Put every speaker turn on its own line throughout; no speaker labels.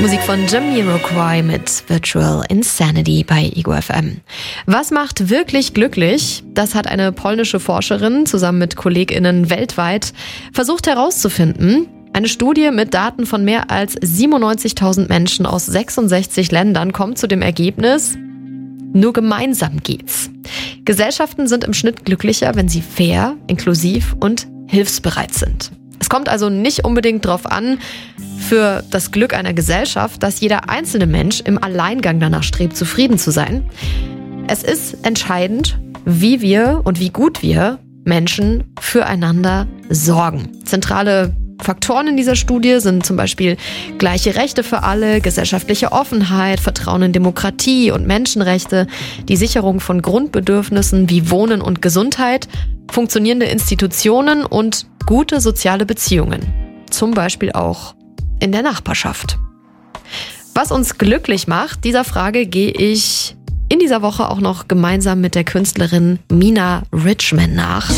Musik von Jamiroquai mit Virtual Insanity bei Ego FM. Was macht wirklich glücklich? Das hat eine polnische Forscherin zusammen mit KollegInnen weltweit versucht herauszufinden. Eine Studie mit Daten von mehr als 97.000 Menschen aus 66 Ländern kommt zu dem Ergebnis, nur gemeinsam geht's. Gesellschaften sind im Schnitt glücklicher, wenn sie fair, inklusiv und hilfsbereit sind. Es kommt also nicht unbedingt darauf an, für das Glück einer Gesellschaft, dass jeder einzelne Mensch im Alleingang danach strebt, zufrieden zu sein. Es ist entscheidend, wie wir und wie gut wir Menschen füreinander sorgen. Zentrale Faktoren in dieser Studie sind zum Beispiel gleiche Rechte für alle, gesellschaftliche Offenheit, Vertrauen in Demokratie und Menschenrechte, die Sicherung von Grundbedürfnissen wie Wohnen und Gesundheit, funktionierende Institutionen und gute soziale Beziehungen. Zum Beispiel auch in der Nachbarschaft. Was uns glücklich macht, dieser Frage gehe ich in dieser Woche auch noch gemeinsam mit der Künstlerin Mina Richman nach.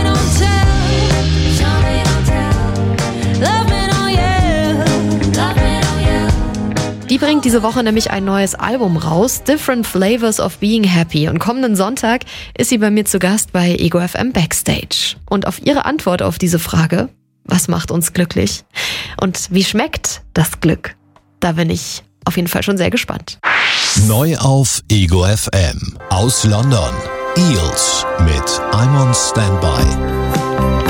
Die bringt diese Woche nämlich ein neues Album raus, Different Flavors of Being Happy. Und kommenden Sonntag ist sie bei mir zu Gast bei Ego FM Backstage. Und auf ihre Antwort auf diese Frage, was macht uns glücklich und wie schmeckt das Glück, da bin ich auf jeden Fall schon sehr gespannt.
Neu auf Ego FM aus London. Eels mit I'm on Standby.